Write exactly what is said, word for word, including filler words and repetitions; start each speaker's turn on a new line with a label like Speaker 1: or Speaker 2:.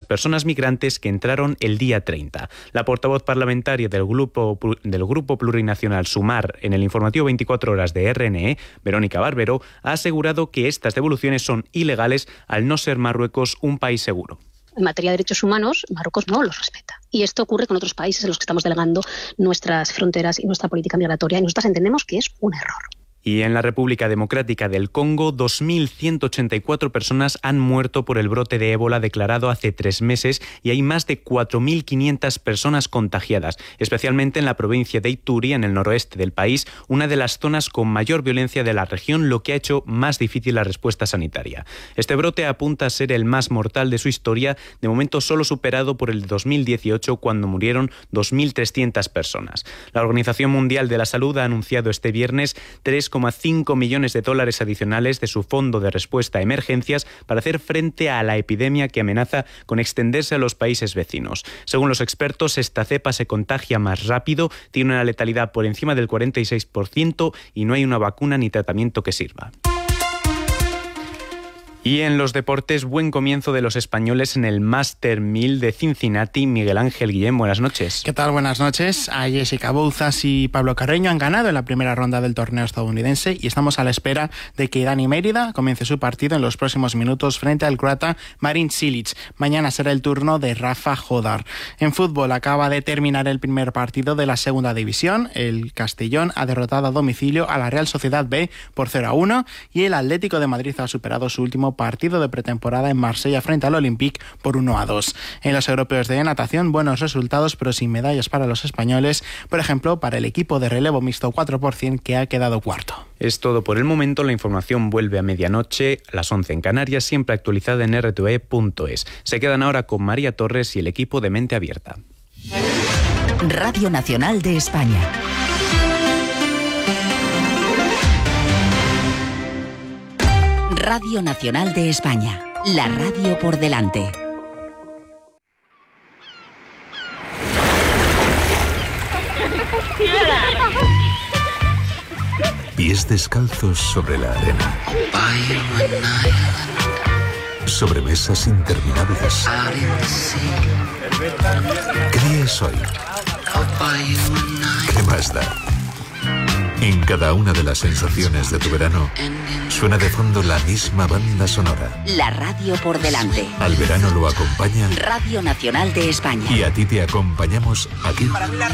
Speaker 1: personas migrantes que entraron el día treinta. La portavoz parlamentaria del Grupo, del Grupo Plurinacional Sumar en el informativo veinticuatro horas de R N E, Verónica Barbero, ha asegurado que estas devoluciones son ilegales al no ser Marruecos un país seguro.
Speaker 2: En materia de derechos humanos, Marruecos no los respeta. Y esto ocurre con otros países en los que estamos delegando nuestras fronteras y nuestra política migratoria. Y nosotros entendemos que es un error.
Speaker 1: Y en la República Democrática del Congo, dos mil ciento ochenta y cuatro personas han muerto por el brote de ébola declarado hace tres meses y hay más de cuatro mil quinientas personas contagiadas, especialmente en la provincia de Ituri, en el noroeste del país, una de las zonas con mayor violencia de la región, lo que ha hecho más difícil la respuesta sanitaria. Este brote apunta a ser el más mortal de su historia, de momento solo superado por el de dos mil dieciocho, cuando murieron dos mil trescientas personas. La Organización Mundial de la Salud ha anunciado este viernes tres coma cinco millones de dólares adicionales de su fondo de respuesta a emergencias para hacer frente a la epidemia que amenaza con extenderse a los países vecinos. Según los expertos, esta cepa se contagia más rápido, tiene una letalidad por encima del cuarenta y seis por ciento y no hay una vacuna ni tratamiento que sirva. Y en los deportes, buen comienzo de los españoles en el Master mil de Cincinnati. Miguel Ángel Guillén, buenas noches.
Speaker 3: ¿Qué tal? Buenas noches. A Jessica Bouzas y Pablo Carreño han ganado en la primera ronda del torneo estadounidense y estamos a la espera de que Dani Mérida comience su partido en los próximos minutos frente al croata Marin Cilic. Mañana será el turno de Rafa Jodar. En fútbol, acaba de terminar el primer partido de la segunda división. El Castellón ha derrotado a domicilio a la Real Sociedad B por cero a uno y el Atlético de Madrid ha superado su último partido de pretemporada en Marsella frente al Olympique por uno a dos. En los europeos de natación, buenos resultados pero sin medallas para los españoles, por ejemplo para el equipo de relevo mixto cuatro por ciento que ha quedado cuarto.
Speaker 1: Es todo por el momento. La información vuelve a medianoche, a las once en Canarias, siempre actualizada en r t v punto es. Se quedan ahora con María Torres y el equipo de Mente Abierta.
Speaker 4: Radio Nacional de España. Radio Nacional de España, la radio por delante.
Speaker 5: Pies descalzos sobre la arena. Sobre mesas interminables. ¿Qué día es hoy? ¿Qué más da? En cada una de las sensaciones de tu verano, suena de fondo la misma banda sonora.
Speaker 4: La radio por delante.
Speaker 5: Al verano lo acompaña
Speaker 4: Radio Nacional de España.
Speaker 5: Y a ti te acompañamos aquí.